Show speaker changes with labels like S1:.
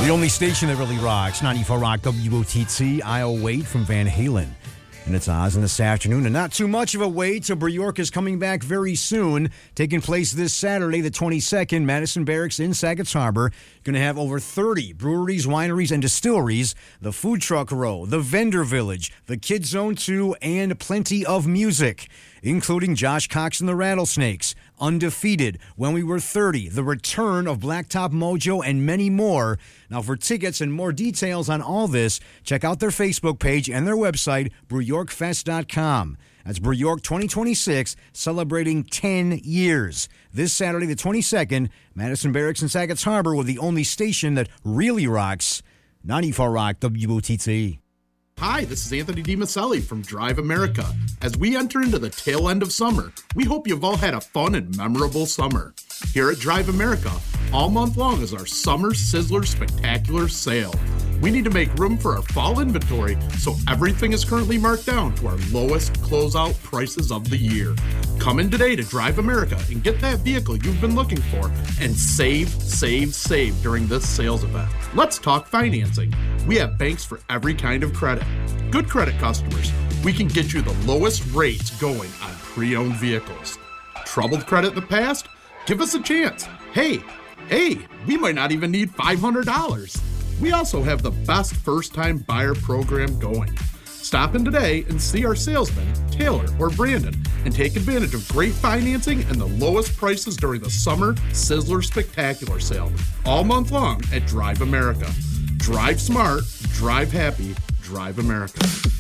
S1: The only station that really rocks, 94 Rock WOTT, I'll Wait from Van Halen. And it's Oz in this afternoon, and not too much of a wait. So Brew is coming back very soon, taking place this Saturday, the 22nd, Madison Barracks in Saga's Harbor. You're going to have over 30 breweries, wineries, and distilleries, the food truck row, the vendor village, the Kids Zone 2, and plenty of music, including Josh Cox and the Rattlesnakes, Undefeated, When We Were 30, The Return of Blacktop Mojo, and many more. Now, for tickets and more details on all this, check out their Facebook page and their website, BrewYorkFest.com. That's Brew York 2026, celebrating 10 years. This Saturday, the 22nd, Madison Barracks in Saga's Harbor, with the only station that really rocks, 94 Rock WOTT.
S2: Hi, this is Anthony DiMaselli from Drive America. As we enter into the tail end of summer, we hope you've all had a fun and memorable summer. Here at Drive America, all month long is our Summer Sizzler Spectacular Sale. We need to make room for our fall inventory, so everything is currently marked down to our lowest closeout prices of the year. Come in today to Drive America and get that vehicle you've been looking for and save during this sales event. Let's talk financing. We have banks for every kind of credit. Good credit customers, we can get you the lowest rates going on pre-owned vehicles. Troubled credit in the past? Give us a chance. Hey, we might not even need $500. We also have the best first-time buyer program going. Stop in today and see our salesmen, Taylor or Brandon, and take advantage of great financing and the lowest prices during the Summer Sizzler Spectacular Sale, all month long at Drive America. Drive smart, drive happy, Drive America.